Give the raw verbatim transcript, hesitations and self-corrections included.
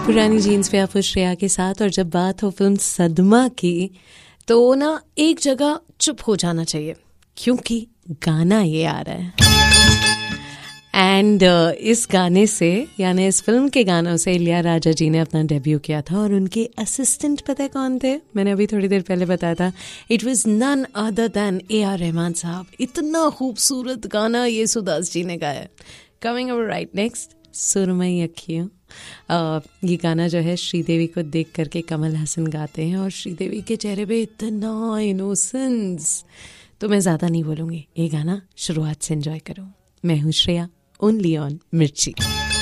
पुरानी जीन्स पे आप श्रेया के साथ। और जब बात हो फिल्म सदमा की तो ना एक जगह चुप हो जाना चाहिए क्योंकि गाना ये आ रहा है। एंड uh, इस गाने से यानी इस फिल्म के गानों से इलियाराजा जी ने अपना डेब्यू किया था और उनके असिस्टेंट पता है कौन थे? मैंने अभी थोड़ी देर पहले बताया था। It was none other than A R Rahman साहब। इतना खूबसूरत गाना येसुदास जी ने गाया। कमिंग अवर राइट नेक्स्ट, सुरमई अखियों। uh, ये गाना जो है श्रीदेवी को देख करके कमल हसन गाते हैं और श्रीदेवी के चेहरे पे इतना इनोसेंस। तो मैं ज़्यादा नहीं बोलूँगी, ये गाना शुरुआत से एंजॉय करो। मैं हूँ श्रेया, ओनली ऑन मिर्ची।